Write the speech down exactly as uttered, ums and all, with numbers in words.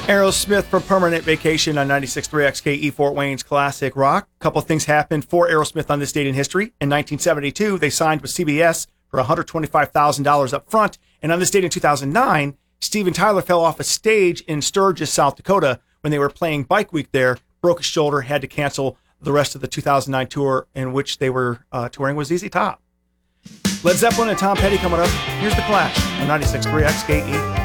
Aerosmith for Permanent Vacation on ninety-six point three X K E Fort Wayne's Classic Rock. A couple of things happened for Aerosmith on this date in history. In nineteen seventy-two, they signed with C B S for one hundred twenty-five thousand dollars up front. And on this date in two thousand nine, Steven Tyler fell off a stage in Sturgis, South Dakota when they were playing Bike Week there, broke his shoulder, had to cancel the rest of the two thousand nine tour in which they were uh, touring with Z Z Top. Led Zeppelin and Tom Petty coming up. Here's The Clash on ninety-six point three X K E.